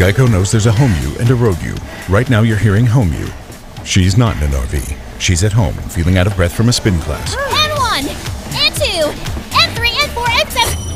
Geico knows there's a home you and a road you. Right now you're hearing home you. She's not in an RV. She's at home, feeling out of breath from a spin class.